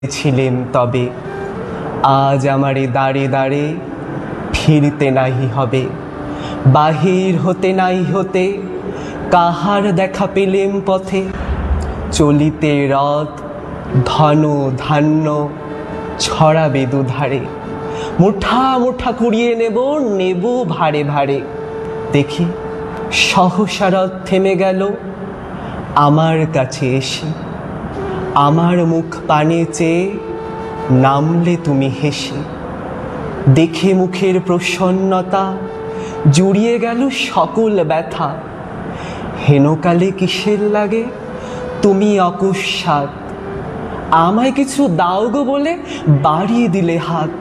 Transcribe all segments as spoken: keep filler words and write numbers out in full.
ছিলেন তবে, আজ আমারে দাঁড়ে দাঁড়ে ফিরতে নাহি হবে। বাহির হতে নাই হতে কাহার দেখা পেলেম পথে, চলিতে রথ ধন ধান্য ছড়াবে দুধারে। মুঠা মুঠা কুড়িয়ে নেব নেব ভারে ভারে, দেখি সহসা রথ থেমে গেল আমার কাছে এসে। আমার মুখ পানে চেয়ে নামলে তুমি হেসে, দেখে মুখের প্রসন্নতা জুড়িয়ে গেল সকল ব্যথা। হেনকালে কিসের লাগে তুমি অকস্মাৎ, আমায় কিছু দাও গো বলে বাড়িয়ে দিলে হাত।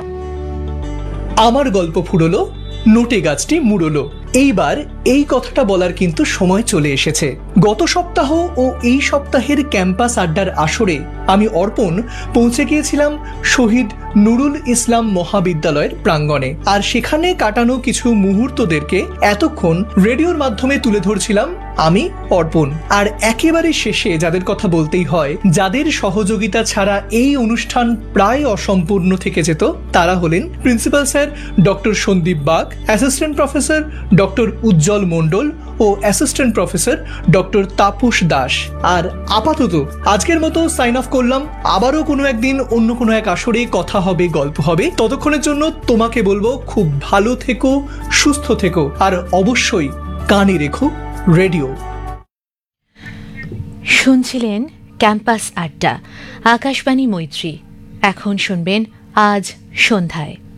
আমার গল্প ফুরলো, নোটে গাছটি মুড়লো। এইবার এই কথাটা বলার কিন্তু সময় চলে এসেছে। গত সপ্তাহ ও এই সপ্তাহের ক্যাম্পাস আড্ডার আসরে আমি অর্পণ পৌঁছে গিয়েছিলাম শহীদ নুরুল ইসলাম মহাবিদ্যালয়ের প্রাঙ্গণে। আর সেখানে কাটানো কিছু মুহূর্তদেরকে এতক্ষণ রেডিওর মাধ্যমে তুলে ধরছিলাম আমি অর্পণ। আর একেবারে শেষে যাদের কথা বলতেই হয়, যাদের সহযোগিতা ছাড়া এই অনুষ্ঠান প্রায় অসম্পূর্ণ থেকে যেত, তারা হলেন principal sir doctor Sandeep bug, assistant professor doctor উজ্জ্বল মণ্ডল ও assistant professor doctor Tapas Das. আর আপাতত আজকের মতো সাইন অফ করলাম। আবারও কোনো একদিন অন্য কোনো এক আসরে কথা হবে, গল্প হবে। ততক্ষণের জন্য তোমাকে বলবো খুব ভালো থেকো, সুস্থ থেকো, আর অবশ্যই কানে রেখো রেডিও। শুনছিলেন ক্যাম্পাস আড্ডা, আকাশবাণী মৈত্রী। এখন শুনবেন আজ সন্ধ্যায়।